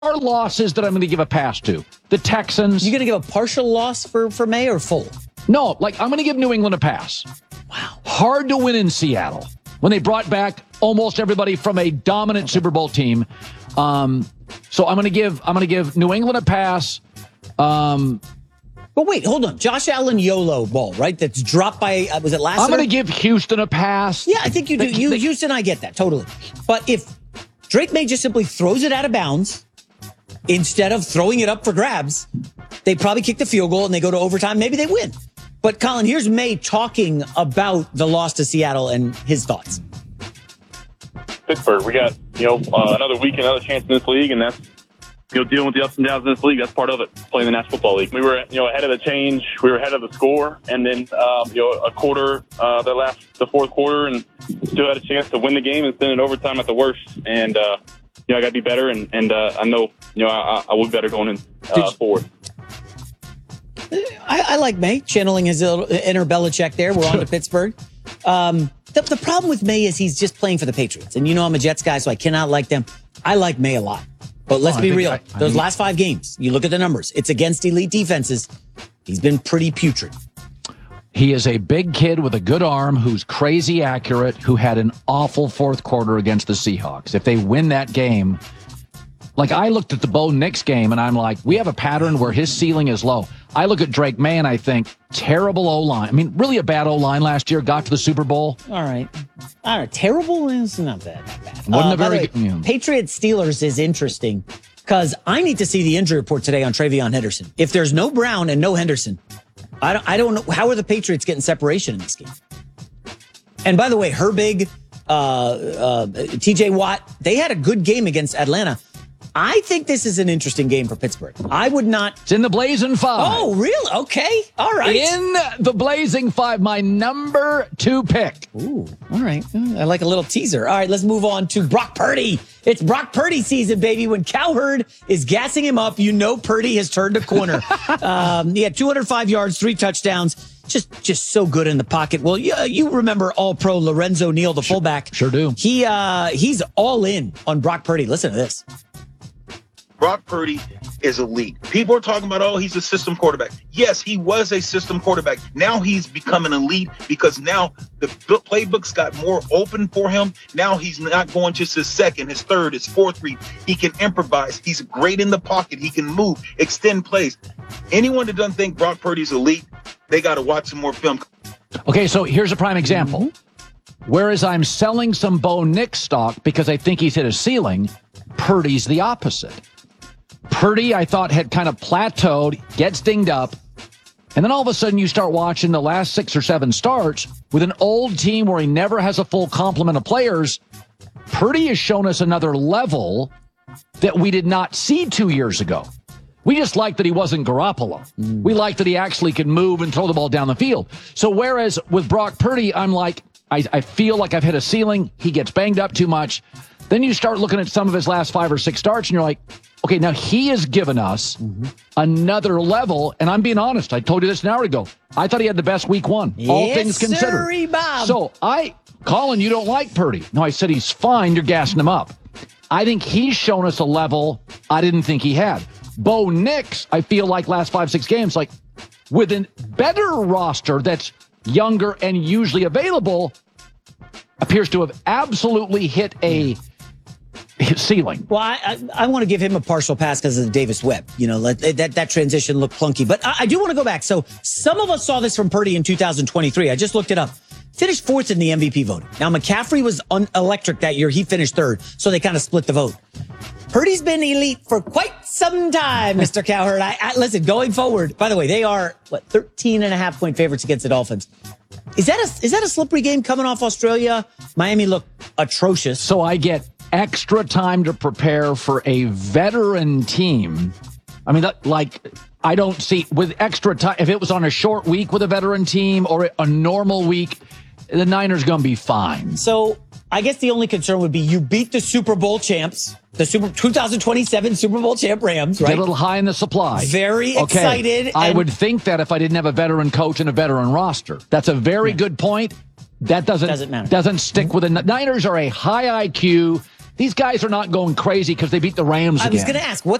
are losses that I'm going to give a pass to. The Texans. You going to give a partial loss for May or full? No, I'm going to give New England a pass. Wow. Hard to win in Seattle when they brought back almost everybody from a dominant Super Bowl team. So I'm going to give New England a pass. But wait, hold on. Josh Allen YOLO ball, right? That's dropped by, was it last year? I'm going to give Houston a pass. Yeah, I think you do. Houston, I get that, totally. But if Drake May just simply throws it out of bounds instead of throwing it up for grabs, they probably kick the field goal and they go to overtime. Maybe they win. But Colin, here's May talking about the loss to Seattle and his thoughts. Pittsburgh, we got, another week, another chance in this league, and that's, dealing with the ups and downs in this league. That's part of it, playing the National Football League. We were, ahead of the change. We were ahead of the score. And then, a quarter, the fourth quarter, and still had a chance to win the game and send it overtime at the worst. And, I got to be better. And I know, I will be better going in forward. I like May channeling his inner Belichick there. We're on to Pittsburgh. The problem with May is he's just playing for the Patriots. And I'm a Jets guy, so I cannot like them. I like May a lot. But let's be real. Those last 5 games, you look at the numbers. It's against elite defenses. He's been pretty putrid. He is a big kid with a good arm who's crazy accurate, who had an awful fourth quarter against the Seahawks. If they win that game, I looked at the Bo Nix game, and I'm like, we have a pattern where his ceiling is low. I look at Drake May, and I think, terrible O-line. I mean, really a bad O-line last year, got to the Super Bowl. All right. Terrible is not bad. Wasn't a very good. Patriots Steelers is interesting because I need to see the injury report today on TreVeyon Henderson. If there's no Brown and no Henderson, I don't know. How are the Patriots getting separation in this game? And by the way, Herbig, TJ Watt, they had a good game against Atlanta. I think this is an interesting game for Pittsburgh. I would not. It's in the Blazing 5. Oh, really? Okay. All right. In the Blazing 5, my number 2 pick. Ooh, all right. I like a little teaser. All right, let's move on to Brock Purdy. It's Brock Purdy season, baby. When Cowherd is gassing him up, Purdy has turned a corner. He had 205 yards, 3 touchdowns. Just so good in the pocket. Well, you remember All-Pro Lorenzo Neal, the fullback. Sure do. He's all in on Brock Purdy. Listen to this. Brock Purdy is elite. People are talking about, he's a system quarterback. Yes, he was a system quarterback. Now he's become an elite because now the playbook's got more open for him. Now he's not going just his second, his third, his fourth read. He can improvise. He's great in the pocket. He can move, extend plays. Anyone that doesn't think Brock Purdy's elite, they got to watch some more film. Okay, so here's a prime example. Whereas I'm selling some Bo Nix stock because I think he's hit a ceiling, Purdy's the opposite. Purdy, I thought, had kind of plateaued, gets dinged up, and then all of a sudden you start watching the last 6 or 7 starts with an old team where he never has a full complement of players. Purdy has shown us another level that we did not see 2 years ago. We just liked that he wasn't Garoppolo. We liked that he actually could move and throw the ball down the field. So whereas with Brock Purdy, I'm like, I feel like I've hit a ceiling. He gets banged up too much. Then you start looking at some of his last 5 or 6 starts, and you're like, okay, now he has given us another level. And I'm being honest. I told you this an hour ago. I thought he had the best week 1, all things considered. Sirree, Bob. So Colin, you don't like Purdy. No, I said he's fine. You're gassing him up. I think he's shown us a level I didn't think he had. Bo Nix, I feel like last 5, 6 games, with a better roster that's younger and usually available, appears to have absolutely hit a ceiling. Well, I want to give him a partial pass because of the Davis Webb. That transition looked clunky. But I do want to go back. So some of us saw this from Purdy in 2023. I just looked it up. Finished 4th in the MVP voting. Now, McCaffrey was electric that year. He finished 3rd. So they kind of split the vote. Purdy's been elite for quite some time, Mr. Cowherd. Listen, going forward, by the way, they are, 13.5-point favorites against the Dolphins. Is that a slippery game coming off Australia? Miami looked atrocious. So I get extra time to prepare for a veteran team. I mean, I don't see with extra time. If it was on a short week with a veteran team or a normal week, the Niners going to be fine. So I guess the only concern would be you beat the Super Bowl champs, the 2027 Super Bowl champ Rams, right? Get a little high in the supply. Very excited. I would think that if I didn't have a veteran coach and a veteran roster. That's a very good point. That doesn't matter. Doesn't stick with the Niners are a high IQ. These guys are not going crazy because they beat the Rams I again. was going to ask,